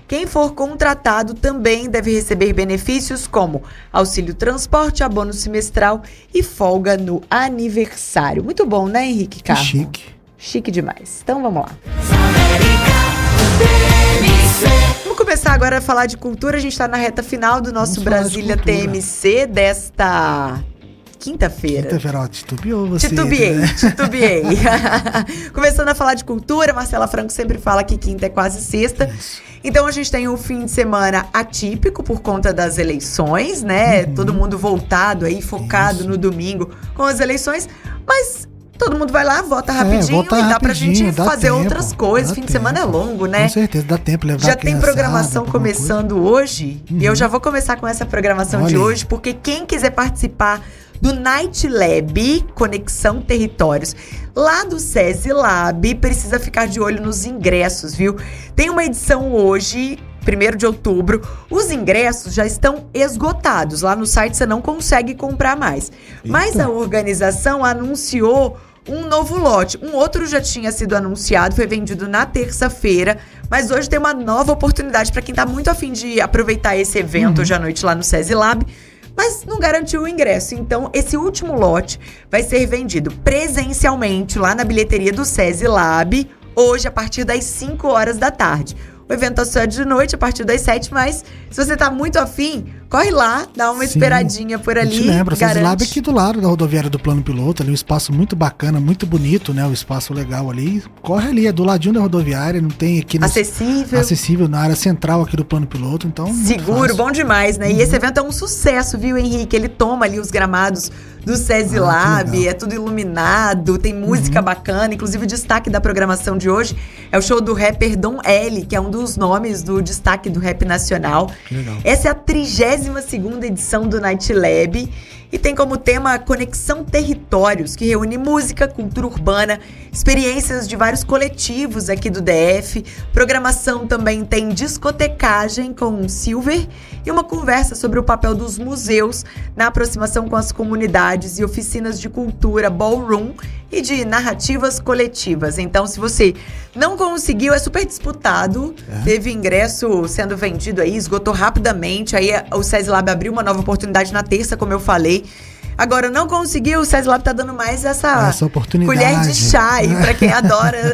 Quem for contratado também deve receber benefícios como auxílio transporte, abono semestral e folga no aniversário. Muito bom, né, Henrique Carmo? Chique. Chique demais. Então vamos lá. Vamos começar agora a falar de cultura. A gente está na reta final do nosso Brasília TMC desta quinta-feira. Quinta-feira, ó, titubeou você. Titubeei. Né? Começando a falar de cultura, Marcela Franco sempre fala que quinta é quase sexta. Isso. Então a gente tem um fim de semana atípico por conta das eleições, né? Todo mundo voltado aí, focado no domingo com as eleições, mas todo mundo vai lá, vota rapidinho e dá pra gente fazer outras coisas. Fim de semana é longo, né? Com certeza, dá tempo levar. Já tem programação começando hoje, e eu já vou começar com essa programação de hoje, porque quem quiser participar do Night Lab Conexão Territórios, lá do SESI Lab, precisa ficar de olho nos ingressos, viu? Tem uma edição hoje, 1º de outubro, os ingressos já estão esgotados. Lá no site você não consegue comprar mais. Mas a organização anunciou um novo lote. Um outro já tinha sido anunciado, foi vendido na terça-feira, mas hoje tem uma nova oportunidade para quem tá muito afim de aproveitar esse evento hoje à noite lá no SESI Lab, mas não garantiu o ingresso. Então, esse último lote vai ser vendido presencialmente lá na bilheteria do SESI Lab, hoje a partir das 5 horas da tarde. O evento é só de noite, a partir das 7, mas se você tá muito afim, corre lá, dá uma esperadinha por ali. A gente lembra, o SESI Lab é aqui do lado da rodoviária do Plano Piloto, ali um espaço muito bacana, muito bonito, né? O espaço legal ali. Corre ali, é do ladinho da rodoviária, não tem aqui... Acessível na área central aqui do Plano Piloto, então... Seguro, bom demais, né? E esse evento é um sucesso, viu, Henrique? Ele toma ali os gramados do SESI Lab, é tudo iluminado, tem música bacana, inclusive o destaque da programação de hoje é o show do rapper Dom L, que é um dos nomes do destaque do rap nacional. Legal. Essa é a 32ª edição do Night Lab e tem como tema Conexão Territórios, que reúne música, cultura urbana, experiências de vários coletivos aqui do DF. Programação também tem discotecagem com Silver e uma conversa sobre o papel dos museus na aproximação com as comunidades e oficinas de cultura, ballroom e de narrativas coletivas. Então, se você não conseguiu, é super disputado. Teve ingresso sendo vendido aí, esgotou rapidamente. Aí o SESI Lab abriu uma nova oportunidade na terça, como eu falei. Agora, não conseguiu, o SESI Lab tá dando mais essa oportunidade, colher de chá aí pra quem adora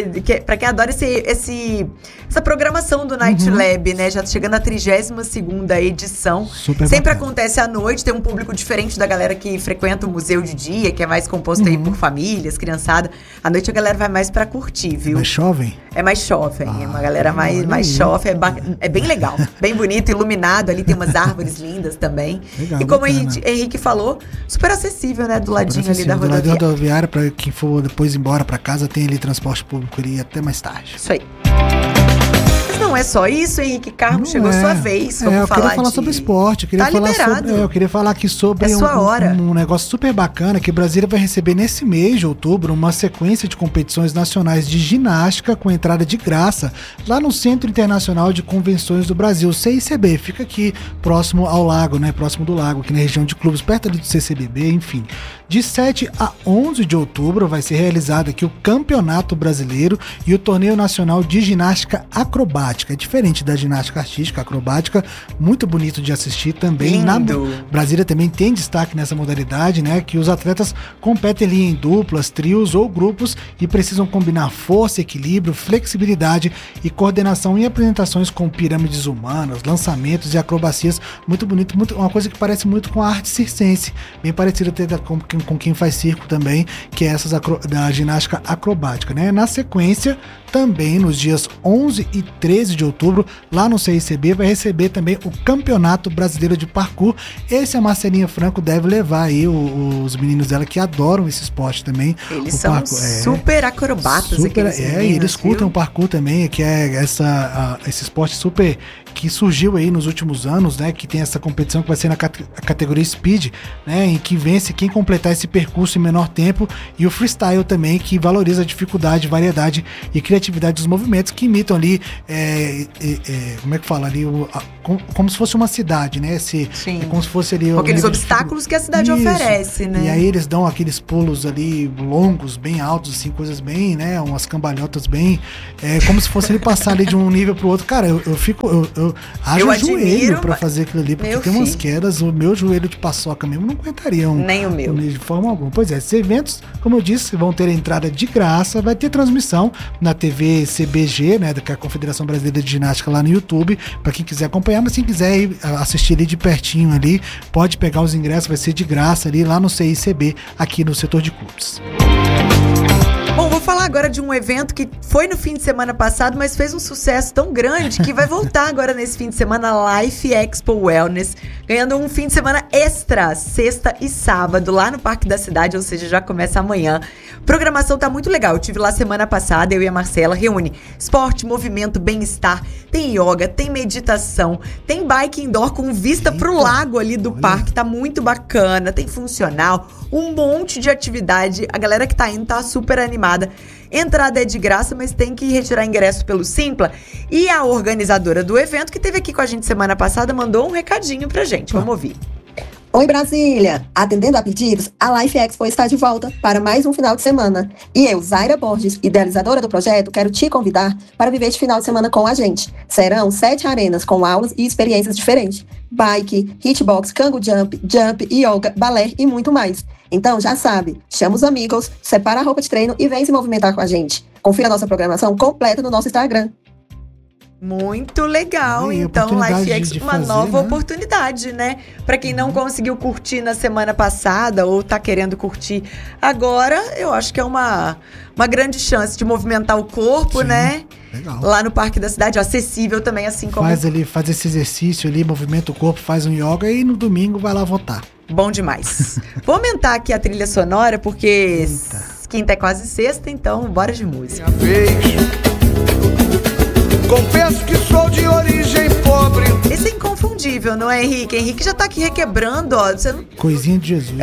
essa programação do Night Lab, né? Já chegando à 32ª edição. Super Sempre bacana. acontece à noite, tem um público diferente da galera que frequenta o museu de dia, que é mais composto aí por famílias, criançada. À noite a galera vai mais pra curtir, viu? Mais jovem? É mais jovem, é uma galera mais jovem, é bem legal, bem bonito, iluminado, ali tem umas árvores lindas também. Legal, e como o bacana. Henrique falou, super acessível, né, do ladinho ali da rodoviária. Do lado da rodoviária, pra quem for depois embora pra casa, tem ali transporte público ali até mais tarde. Isso aí. Mas não é só isso, Henrique Carmo, chegou a sua vez. Vamos falar eu queria falar sobre esporte. Eu queria falar aqui sobre um negócio super bacana, que Brasília vai receber nesse mês de outubro uma sequência de competições nacionais de ginástica com entrada de graça lá no Centro Internacional de Convenções do Brasil, CICB. Fica aqui próximo ao lago, né? Próximo do lago, aqui na região de clubes, perto ali do CCBB, enfim. De 7 a 11 de outubro vai ser realizado aqui o Campeonato Brasileiro e o Torneio Nacional de Ginástica Acrobática. É diferente da ginástica artística, acrobática, muito bonito de assistir também. Brasília também tem destaque nessa modalidade, né? Que os atletas competem ali em duplas, trios ou grupos e precisam combinar força, equilíbrio, flexibilidade e coordenação em apresentações com pirâmides humanas, lançamentos e acrobacias. Muito bonito, uma coisa que parece muito com a arte circense, bem parecida até com quem faz circo também, que é essas da ginástica acrobática, né? Na sequência, também nos dias 11 e 13 de outubro, lá no CICB, vai receber também o Campeonato Brasileiro de Parkour. Esse a Marcelinha Franco deve levar aí os meninos dela que adoram esse esporte também. Eles são super acrobatas, aqueles meninos, e eles curtem o parkour também, que é esse esporte super que surgiu aí nos últimos anos, né? Que tem essa competição que vai ser na categoria Speed, né? Em que vence quem completar esse percurso em menor tempo, e o freestyle também, que valoriza a dificuldade, variedade e criatividade dos movimentos, que imitam ali como é que fala ali? Como se fosse uma cidade, né? É como se fosse ali... Aqueles obstáculos que a cidade oferece, né? E aí eles dão aqueles pulos ali longos, bem altos, assim, coisas bem, né? Umas cambalhotas bem... como se fosse ele passar ali de um nível pro outro. Cara, eu haja joelho pra fazer aquilo ali, porque tem umas quedas, o meu joelho de paçoca mesmo não aguentaria nem o meu. De forma alguma. Pois é, esses eventos, como eu disse, vão ter entrada de graça, vai ter transmissão na TV CBG, né? Que é a Confederação Brasileira de Ginástica lá no YouTube, pra quem quiser acompanhar, mas quem quiser ir assistir ali de pertinho ali, pode pegar os ingressos, vai ser de graça ali lá no CICB, aqui no setor de clubes. Bom, vou falar agora de um evento que foi no fim de semana passado, mas fez um sucesso tão grande que vai voltar agora nesse fim de semana, Life Expo Wellness, ganhando um fim de semana extra, sexta e sábado, lá no Parque da Cidade, ou seja, já começa amanhã. Programação tá muito legal, eu estive lá semana passada, eu e a Marcela, reúne esporte, movimento, bem-estar, tem yoga, tem meditação, tem bike indoor com vista pro lago ali do parque, tá muito bacana, tem funcional, um monte de atividade, a galera que tá indo tá super animada. Entrada é de graça, mas tem que retirar ingresso pelo Simpla. E a organizadora do evento, que esteve aqui com a gente semana passada, mandou um recadinho pra gente. Vamos ouvir. Oi, Brasília! Atendendo a pedidos, a Life Expo está de volta para mais um final de semana. E eu, Zaira Borges, idealizadora do projeto, quero te convidar para viver este final de semana com a gente. Serão 7 arenas com aulas e experiências diferentes. Bike, hitbox, cango jump, yoga, balé e muito mais. Então, já sabe, chama os amigos, separa a roupa de treino e vem se movimentar com a gente. Confira a nossa programação completa no nosso Instagram. Muito legal, então Life Expo, uma nova oportunidade, né? Pra quem não conseguiu curtir na semana passada ou tá querendo curtir agora, eu acho que é uma grande chance de movimentar o corpo, né? Legal. Lá no Parque da Cidade, acessível também, assim como... Faz esse exercício ali, movimenta o corpo, faz um yoga e no domingo vai lá votar. Bom demais. Vou aumentar aqui a trilha sonora, porque quinta é quase sexta, então bora de música. Confesso que sou de origem pobre. Esse é inconfundível, não é, Henrique? Henrique já tá aqui requebrando, ó. Você não... Coisinha de Jesus.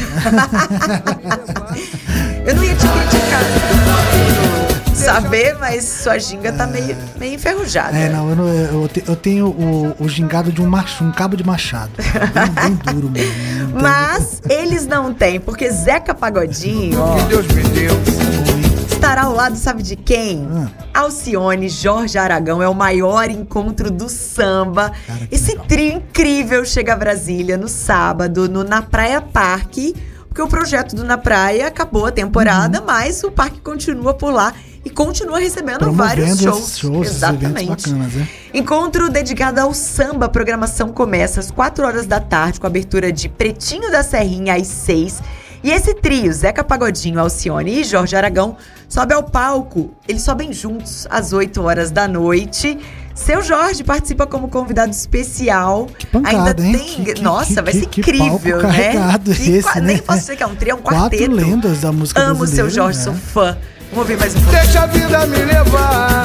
Eu não ia te criticar, saber, mas sua ginga tá meio enferrujada. Eu tenho o gingado de um cabo de machado. Bem duro mesmo. Mas eles não têm, porque Zeca Pagodinho, Que Deus me deu. estará ao lado, sabe de quem? Alcione, Jorge Aragão, é o maior encontro do samba. Cara, esse trio incrível chega a Brasília no sábado, Na Praia Parque, porque o projeto do Na Praia acabou a temporada, mas o parque continua por lá e continua recebendo vários shows. Exatamente. Bacanas, né? Encontro dedicado ao samba. A programação começa às 4 horas da tarde, com abertura de Pretinho da Serrinha às 6. E esse trio, Zeca Pagodinho, Alcione e Jorge Aragão, sobe ao palco. Eles sobem juntos às 8 horas da noite. Seu Jorge participa como convidado especial. Que pancada, ainda hein? tem... Nossa, vai ser incrível, né? Carregado esse, nem posso dizer que é um trio, é um 4 quarteto. lendas da música Amo brasileira. Seu Jorge, sou fã. Vamos ouvir mais um pouco. Deixa a vida me levar.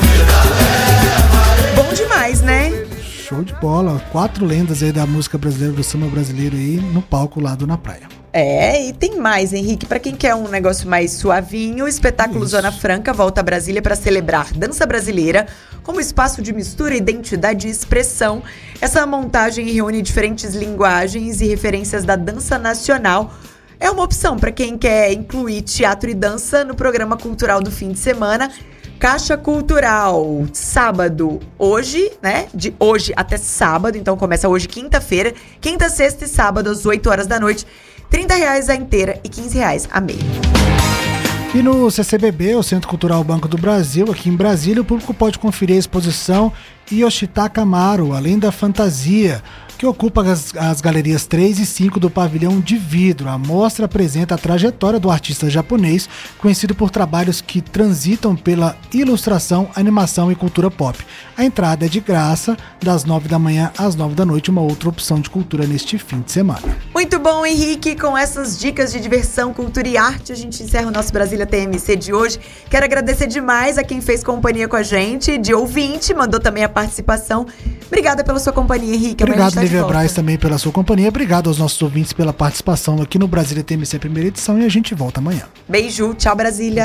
Bom demais, né? Show de bola. 4 lendas aí da música brasileira, do samba brasileiro aí, no palco lá do Na Praia. E tem mais, Henrique. Pra quem quer um negócio mais suavinho, o espetáculo Zona Franca volta a Brasília para celebrar dança brasileira como espaço de mistura, identidade e expressão. Essa montagem reúne diferentes linguagens e referências da dança nacional. É uma opção para quem quer incluir teatro e dança no programa cultural do fim de semana. Caixa Cultural, sábado, hoje, né? De hoje até sábado, então começa hoje, quinta-feira. Quinta, sexta e sábado, às 8 horas da noite. R$30 a inteira e R$15 a meia. E no CCBB, o Centro Cultural Banco do Brasil, aqui em Brasília, o público pode conferir a exposição Yoshitaka Amaro, Além da Fantasia, que ocupa as galerias 3 e 5 do pavilhão de vidro. A mostra apresenta a trajetória do artista japonês, conhecido por trabalhos que transitam pela ilustração, animação e cultura pop. A entrada é de graça, das 9 da manhã às 9 da noite, uma outra opção de cultura neste fim de semana. Muito bom, Henrique. Com essas dicas de diversão, cultura e arte, a gente encerra o nosso Brasília TMC de hoje. Quero agradecer demais a quem fez companhia com a gente, de ouvinte, mandou também a participação. Obrigada pela sua companhia, Henrique. Obrigado, Lívia Braz, também pela sua companhia. Obrigado aos nossos ouvintes pela participação aqui no Brasília TMC primeira edição e a gente volta amanhã. Beijo, tchau, Brasília.